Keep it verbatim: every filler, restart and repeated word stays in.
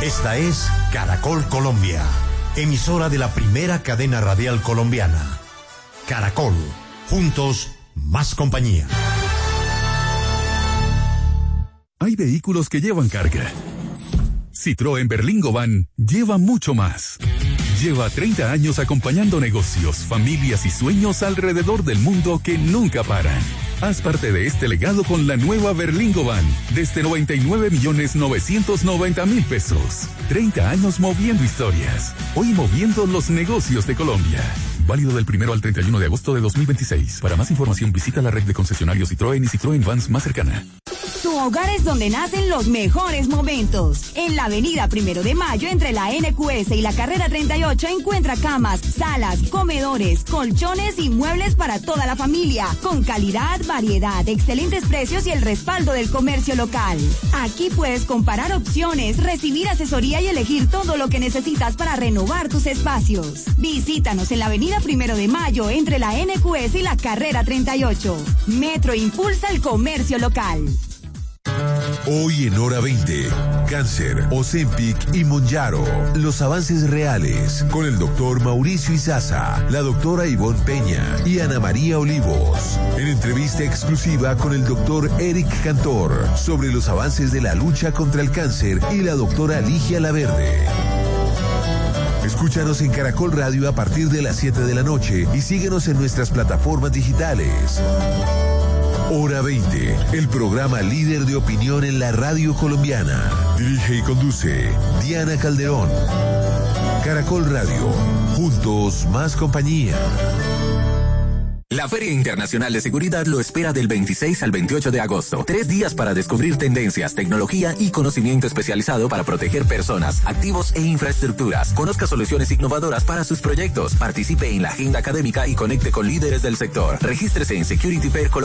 Esta es Caracol Colombia, emisora de la primera cadena radial colombiana. Caracol, juntos, más compañía. Hay vehículos que llevan carga. Citroën Berlingo Van lleva mucho más. Lleva treinta años acompañando negocios, familias y sueños alrededor del mundo que nunca paran. Haz parte de este legado con la nueva Berlingo Van, desde noventa y nueve millones novecientos noventa mil pesos. treinta años moviendo historias. Hoy moviendo los negocios de Colombia. Válido del primero al treinta y uno de agosto de dos mil veintiséis. Para más información visita la red de concesionarios Citroën y Citroën Vans más cercana. Tu hogar es donde nacen los mejores momentos. En la avenida Primero de Mayo, entre la N Q S y la carrera treinta y ocho, encuentra camas, salas, comedores, colchones y muebles para toda la familia. Con calidad, variedad, excelentes precios y el respaldo del comercio local. Aquí puedes comparar opciones, recibir asesoría y elegir todo lo que necesitas para renovar tus espacios. Visítanos en la avenida Primero de Mayo, entre la N Q S y la carrera treinta y ocho. Metro impulsa el comercio local. Hoy en Hora veinte, cáncer, Ozempic y Monjaro, los avances reales, con el doctor Mauricio Izaza, la doctora Ivonne Peña y Ana María Olivos, en entrevista exclusiva con el doctor Eric Cantor, sobre los avances de la lucha contra el cáncer y la doctora Ligia Laverde. Escúchanos en Caracol Radio a partir de las siete de la noche y síguenos en nuestras plataformas digitales. Hora veinte, el programa líder de opinión en la radio colombiana. Dirige y conduce Diana Calderón. Caracol Radio, juntos más compañía. La Feria Internacional de Seguridad lo espera del veintiséis al veintiocho de agosto. Tres días para descubrir tendencias, tecnología y conocimiento especializado para proteger personas, activos e infraestructuras. Conozca soluciones innovadoras para sus proyectos. Participe en la agenda académica y conecte con líderes del sector. Regístrese en Security Fair Colombia.